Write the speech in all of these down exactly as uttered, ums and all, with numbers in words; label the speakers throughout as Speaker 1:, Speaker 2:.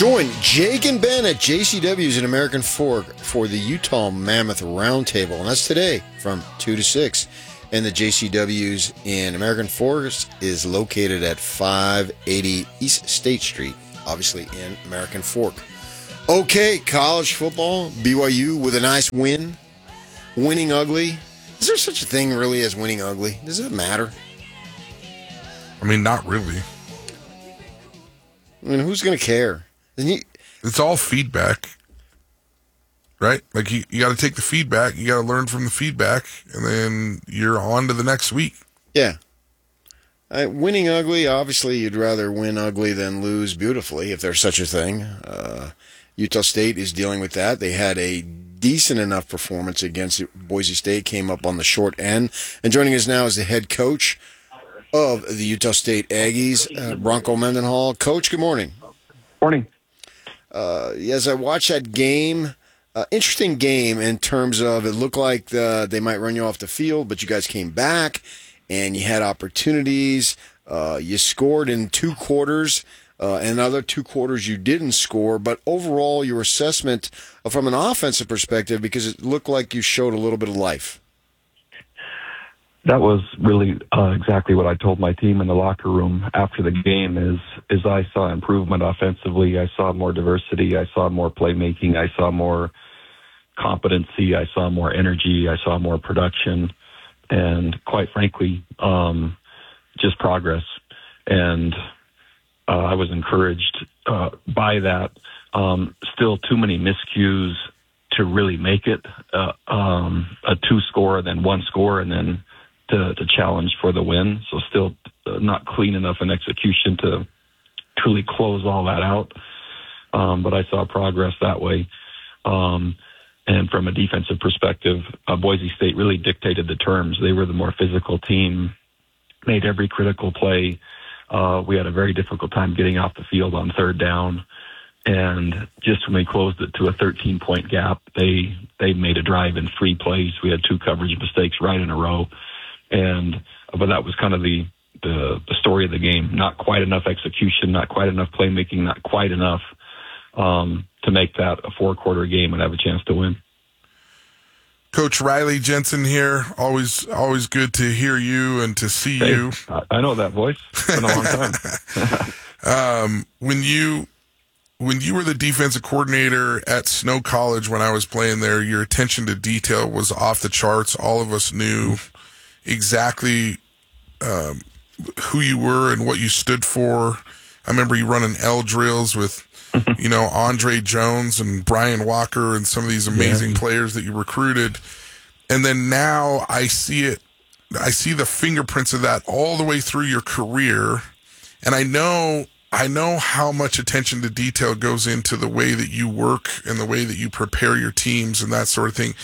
Speaker 1: Join Jake and Ben at J C W's in American Fork for the Utah Mammoth Roundtable, and that's today from two to six. And the J C W's in American Fork is located at five eighty East State Street, obviously in American Fork. Okay, college football, B Y U with a nice win. Winning ugly. Is there such a thing really as winning ugly? Does it matter?
Speaker 2: I mean, not really.
Speaker 1: I mean, who's going to care? You,
Speaker 2: it's all feedback, right? Like, you, you got to take the feedback, you got to learn from the feedback, and then you're on to the next week.
Speaker 1: Yeah. Uh, winning ugly, obviously you'd rather win ugly than lose beautifully, if there's such a thing. Uh, Utah State is dealing with that. They had a decent enough performance against Boise State, came up on the short end. And joining us now is the head coach of the Utah State Aggies, uh, Bronco Mendenhall. Coach, good morning.
Speaker 3: Morning.
Speaker 1: Uh, as I watched that game, uh, interesting game in terms of it looked like the, they might run you off the field, but you guys came back and you had opportunities. Uh, you scored in two quarters, uh, and other two quarters you didn't score. But overall, your assessment from an offensive perspective, because it looked like you showed a little bit of life.
Speaker 3: That was really uh, exactly what I told my team in the locker room after the game is, is I saw improvement offensively. I saw more diversity. I saw more playmaking. I saw more competency. I saw more energy. I saw more production. And quite frankly, um, just progress. And uh, I was encouraged uh, by that. Um, still too many miscues to really make it uh, um, a two-score and then one score and then To, to challenge for the win. So still not clean enough in execution to truly close all that out. Um, but I saw progress that way. Um, and from a defensive perspective, uh, Boise State really dictated the terms. They were the more physical team, made every critical play. Uh, we had a very difficult time getting off the field on third down. And just when we closed it to a thirteen-point gap, they they made a drive in three plays. We had two coverage mistakes right in a row. And but that was kind of the, the the story of the game. Not quite enough execution, not quite enough playmaking, not quite enough um, to make that a four-quarter game and have a chance to win.
Speaker 2: Coach Riley Jensen here. Always always good to hear you and to see
Speaker 3: hey,
Speaker 2: you.
Speaker 3: I know that voice. It's been a long time.
Speaker 2: um, when you when you were the defensive coordinator at Snow College when I was playing there, your attention to detail was off the charts. All of us knew exactly um, who you were and what you stood for. I remember you running L drills with, you know, Andre Jones and Brian Walker and some of these amazing yeah. players that you recruited. And then now I see it, I see the fingerprints of that all the way through your career. And I know, I know how much attention to detail goes into the way that you work and the way that you prepare your teams and that sort of thing.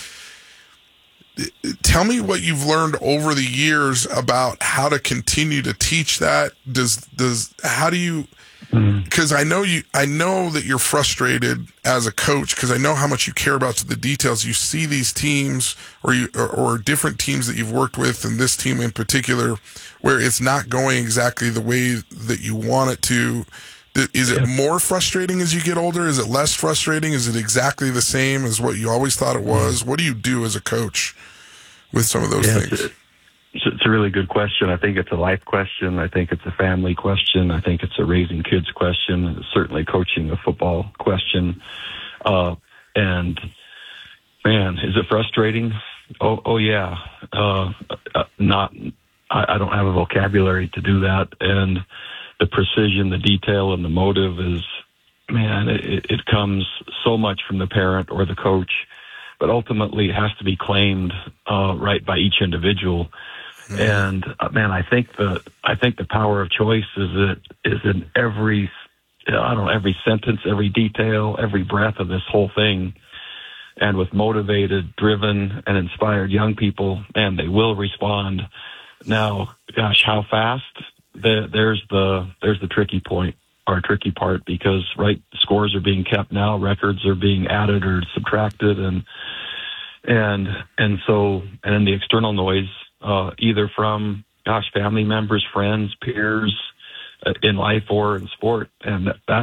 Speaker 2: Tell me what you've learned over the years about how to continue to teach that. Does does how do you? Because I know you, I know that you're frustrated as a coach because I know how much you care about the details. You see these teams or you or, or different teams that you've worked with, and this team in particular, where it's not going exactly the way that you want it to. Is it more frustrating as you get older? Is it less frustrating? Is it exactly the same as what you always thought it was? What do you do as a coach with some of those
Speaker 3: yeah,
Speaker 2: things?
Speaker 3: It's, it's a really good question. I think it's a life question. I think it's a family question. I think it's a raising kids question. It's certainly coaching a football question. Uh, and, man, is it frustrating? Oh, oh yeah. Uh, uh, not. I, I don't have a vocabulary to do that. And the precision, the detail, and the motive is, man, it, it comes so much from the parent or the coach, but ultimately it has to be claimed uh, right by each individual. Mm-hmm. And uh, man, I think the I think the power of choice is it is in every I don't know every sentence, every detail, every breath of this whole thing. And with motivated, driven, and inspired young people, man, they will respond. Now, gosh, how fast? The, there's the there's the tricky point or tricky part because right scores are being kept now, records are being added or subtracted, and and and so and then the external noise, uh, either from gosh family members, friends, peers, uh, in life or in sport, and that, that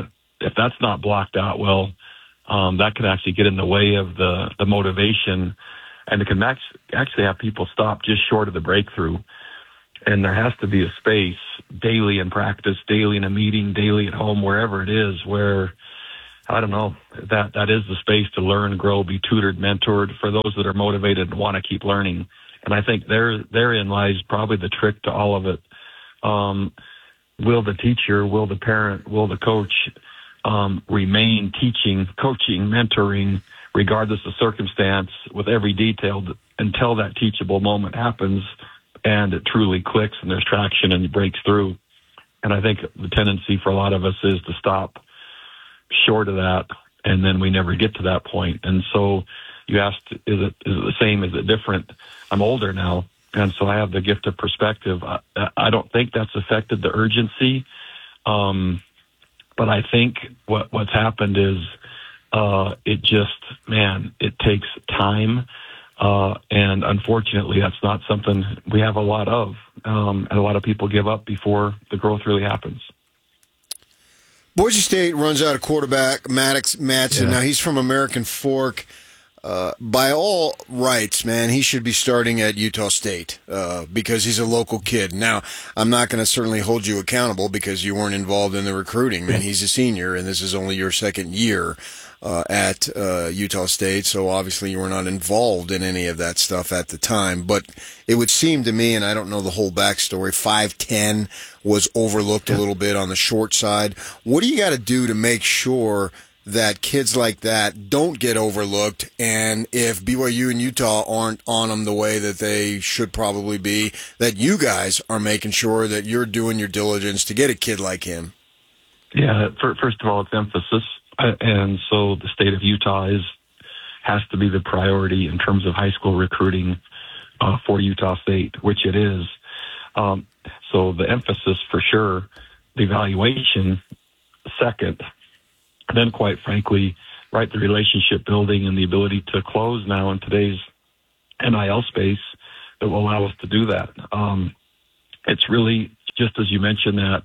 Speaker 3: if that's not blocked out well, um, that can actually get in the way of the, the motivation, and it can max, actually have people stop just short of the breakthrough. And there has to be a space daily in practice, daily in a meeting, daily at home, wherever it is, where, I don't know, that, that is the space to learn, grow, be tutored, mentored for those that are motivated and want to keep learning. And I think there, therein lies probably the trick to all of it. Um, will the teacher, will the parent, will the coach um, remain teaching, coaching, mentoring, regardless of circumstance, with every detail until that teachable moment happens and it truly clicks and there's traction and it breaks through. And I think the tendency for a lot of us is to stop short of that, and then we never get to that point. And so you asked, is it, is it the same? Is it different? I'm older now, and so I have the gift of perspective. I, I don't think that's affected the urgency, um, but I think what, what's happened is uh, it just, man, it takes time. Uh, and unfortunately, that's not something we have a lot of. Um, and a lot of people give up before the growth really happens.
Speaker 1: Boise State runs out of quarterback Maddox Matson.
Speaker 3: Yeah.
Speaker 1: Now, he's from American Fork. Uh, by all rights, man, he should be starting at Utah State uh, because he's a local kid. Now, I'm not going to certainly hold you accountable because you weren't involved in the recruiting. Man, he's a senior, and this is only your second year uh, at uh, Utah State, so obviously you were not involved in any of that stuff at the time. But it would seem to me, and I don't know the whole backstory, five ten was overlooked a little bit on the short side. What do you got to do to make sure that kids like that don't get overlooked, and if B Y U and Utah aren't on them the way that they should probably be, that you guys are making sure that you're doing your diligence to get a kid like him?
Speaker 3: Yeah, for, first of all, it's emphasis. And so the state of Utah is has to be the priority in terms of high school recruiting uh, for Utah State, which it is. Um, so the emphasis for sure, the evaluation second. Then, quite frankly, right, the relationship building and the ability to close now in today's N I L space that will allow us to do that. Um, it's really, just as you mentioned that,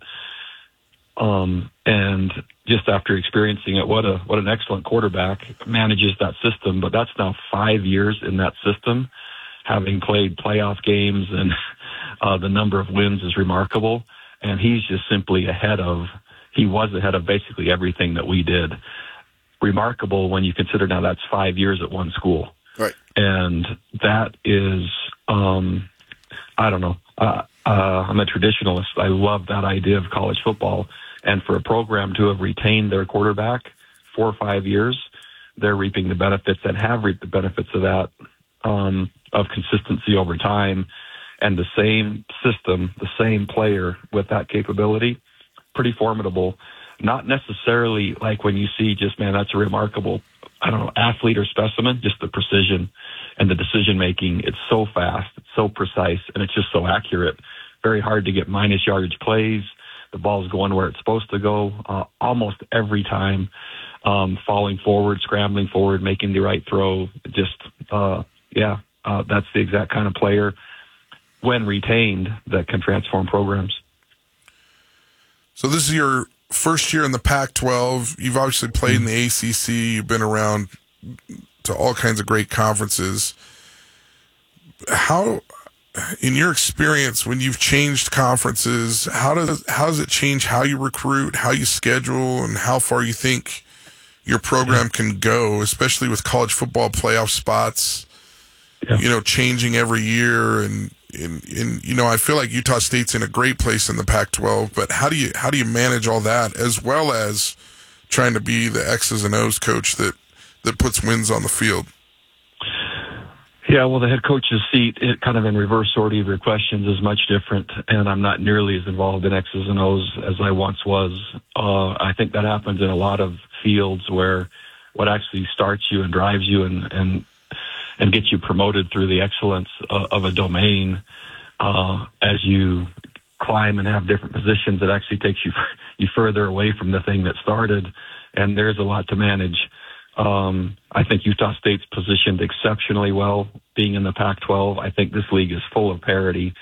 Speaker 3: um, and just after experiencing it, what a what an excellent quarterback manages that system. But that's now five years in that system, having played playoff games, and uh, the number of wins is remarkable. And he's just simply ahead of. He was ahead of basically everything that we did. Remarkable when you consider now that's five years at one school.
Speaker 1: Right.
Speaker 3: And that is, um, I don't know. Uh, uh, I'm a traditionalist. I love that idea of college football. And for a program to have retained their quarterback four or five years, they're reaping the benefits and have reaped the benefits of that, um, of consistency over time. And the same system, the same player with that capability, pretty formidable. Not necessarily like when you see just, man, that's a remarkable, I don't know, athlete or specimen, just the precision and the decision making. It's so fast, it's so precise, and it's just so accurate. Very hard to get minus yardage plays. The ball's going where it's supposed to go uh, almost every time, um, falling forward, scrambling forward, making the right throw. Just, uh, yeah, uh, that's the exact kind of player, when retained, that can transform programs.
Speaker 2: So this is your first year in the Pac twelve. You've obviously played in the A C C. You've been around to all kinds of great conferences. How, in your experience, when you've changed conferences, how does how does it change how you recruit, how you schedule, and how far you think your program can go, especially with college football playoff spots,
Speaker 3: yeah.
Speaker 2: you know, changing every year and In, in, you know, I feel like Utah State's in a great place in the Pac twelve, but how do you how do you manage all that as well as trying to be the X's and O's coach that, that puts wins on the field?
Speaker 3: Yeah, well, the head coach's seat, it kind of in reverse order of your questions, is much different, and I'm not nearly as involved in X's and O's as I once was. Uh, I think that happens in a lot of fields where what actually starts you and drives you and, and and get you promoted through the excellence uh, of a domain, uh, as you climb and have different positions, it actually takes you you further away from the thing that started, and there's a lot to manage. Um, I think Utah State's positioned exceptionally well being in the Pac twelve. I think this league is full of parity.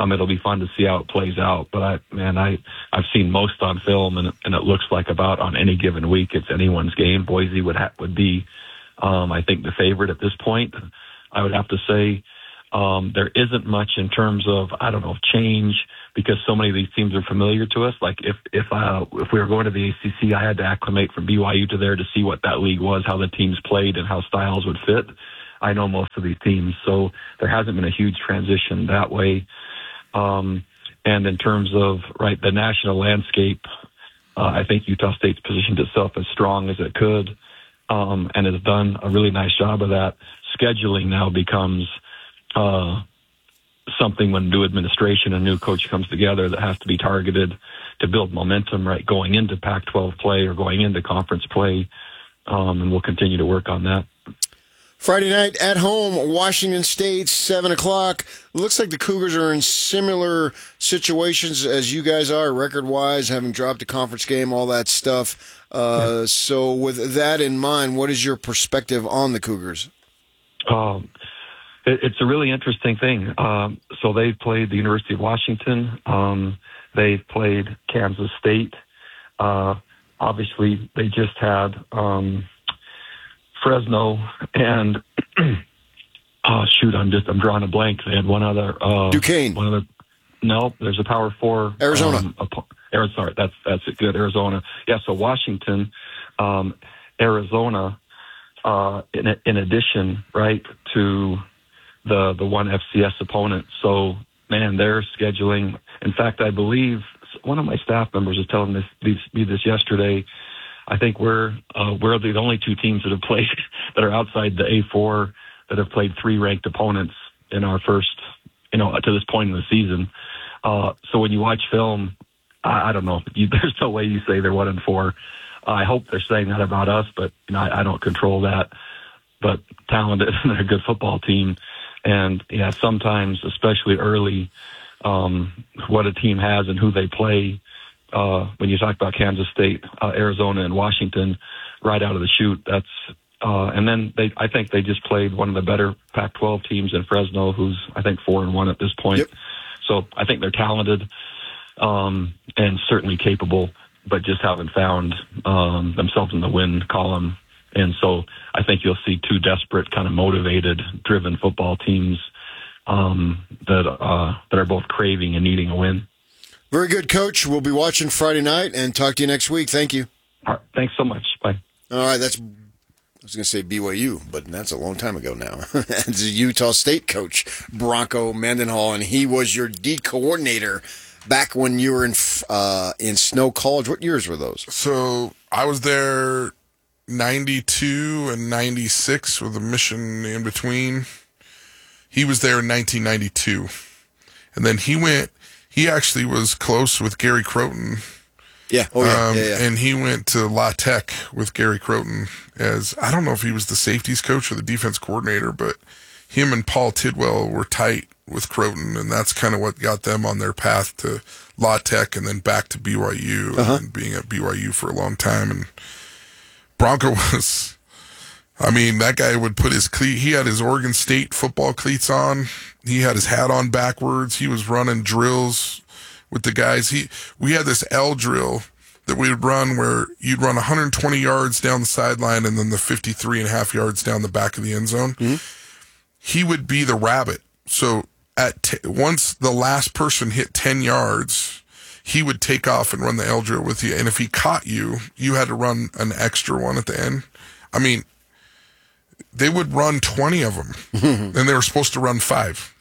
Speaker 3: Um, it'll be fun to see how it plays out. But I, man, I, I've seen most on film, and, and it looks like about on any given week, it's anyone's game. Boise would ha- would be, um, I think, the favorite at this point. I would have to say um, there isn't much in terms of, I don't know, change, because so many of these teams are familiar to us. Like if if uh, if we were going to the A C C, I had to acclimate from B Y U to there to see what that league was, how the teams played, and how styles would fit. I know most of these teams, so there hasn't been a huge transition that way. Um, and in terms of, right, the national landscape, uh, I think Utah State's positioned itself as strong as it could, um, and has done a really nice job of that. Scheduling now becomes uh, something when new administration and new coach comes together that has to be targeted to build momentum, right, going into Pac twelve play or going into conference play, um, and we'll continue to work on that.
Speaker 1: Friday night at home, Washington State, seven o'clock. Looks like the Cougars are in similar situations as you guys are, record-wise, having dropped a conference game, all that stuff. Uh, yeah. So with that in mind, what is your perspective on the Cougars?
Speaker 3: Um, it, it's a really interesting thing. Um, so they've played the University of Washington. Um, they've played Kansas State. Uh, obviously, they just had... Um, Fresno and oh shoot, I'm just I'm drawing a blank. They had one other uh,
Speaker 1: Duquesne.
Speaker 3: One other, no, there's a Power Four.
Speaker 1: Arizona.
Speaker 3: Um, a, Arizona. Sorry, that's that's it. Good. Arizona. Yeah. So Washington, um, Arizona. Uh, in in addition, right to the the one F C S opponent. So man, they're scheduling. In fact, I believe one of my staff members was telling this, me this yesterday. I think we're uh, we're the only two teams that have played that are outside the A four that have played three ranked opponents in our first, you know, to this point in the season. Uh, so when you watch film, I, I don't know. You, there's no way you say they're one and four. I hope they're saying that about us, but you know, I, I don't control that. But talented, and they're a good football team, and yeah, sometimes, especially early, um, what a team has and who they play. Uh, when you talk about Kansas State, uh, Arizona, and Washington, right out of the chute, that's uh, and then they, I think they just played one of the better Pac twelve teams in Fresno, who's I think four and one at this point. Yep. So I think they're talented um, and certainly capable, but just haven't found um, themselves in the win column. And so I think you'll see two desperate, kind of motivated, driven football teams um, that uh, that are both craving and needing a win.
Speaker 1: Very good, Coach. We'll be watching Friday night and talk to you next week. Thank you.
Speaker 3: All right. Thanks so much. Bye.
Speaker 1: All right. That's, I was going to say B Y U, but that's a long time ago now. It's a Utah State coach, Bronco Mendenhall, and he was your D coordinator back when you were in uh, in Snow College. What years were those?
Speaker 2: So I was there ninety-two and ninety-six with a mission in between. He was there in nineteen ninety-two. And then he went... He actually was close with Gary Croton.
Speaker 1: Yeah, oh yeah,
Speaker 2: um,
Speaker 1: yeah, yeah.
Speaker 2: And he went to La Tech with Gary Croton as, I don't know if he was the safeties coach or the defense coordinator, but him and Paul Tidwell were tight with Croton, and that's kind of what got them on their path to La Tech and then back to B Y U uh-huh. and being at B Y U for a long time. And Bronco was... I mean, that guy would put his cleat, he had his Oregon State football cleats on. He had his hat on backwards. He was running drills with the guys. He, we had this L drill that we would run where you'd run one hundred twenty yards down the sideline and then the fifty-three and a half yards down the back of the end zone. Mm-hmm. He would be the rabbit. So at, t- once the last person hit ten yards, he would take off and run the L drill with you. And if he caught you, you had to run an extra one at the end. I mean, they would run twenty of them, and they were supposed to run five.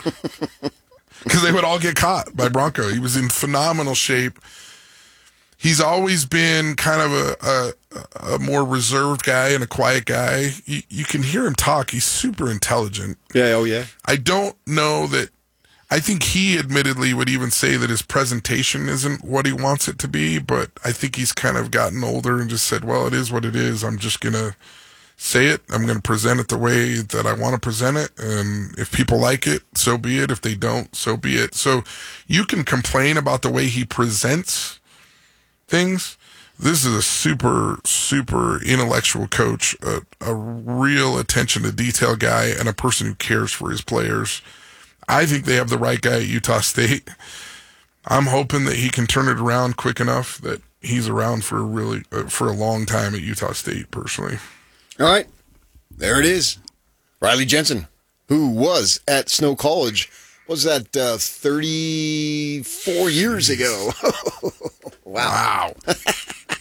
Speaker 2: Because they would all get caught by Bronco. He was in phenomenal shape. He's always been kind of a, a, a more reserved guy and a quiet guy. You, you can hear him talk. He's super intelligent.
Speaker 1: Yeah, oh yeah.
Speaker 2: I don't know that... I think he admittedly would even say that his presentation isn't what he wants it to be, but I think he's kind of gotten older and just said, well, it is what it is. I'm just going to say it. I'm going to present it the way that I want to present it. And if people like it, so be it. If they don't, so be it. So you can complain about the way he presents things. This is a super, super intellectual coach, a, a real attention to detail guy, and a person who cares for his players. I think they have the right guy at Utah State. I'm hoping that he can turn it around quick enough that he's around for a really uh, for a long time at Utah State, personally.
Speaker 1: All right. There it is. Riley Jensen, who was at Snow College, was that uh, thirty-four years ago? Wow.
Speaker 2: Wow.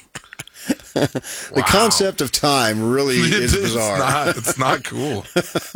Speaker 1: The
Speaker 2: Wow.
Speaker 1: concept of time really
Speaker 2: It
Speaker 1: is
Speaker 2: is
Speaker 1: bizarre.
Speaker 2: Not, it's not cool.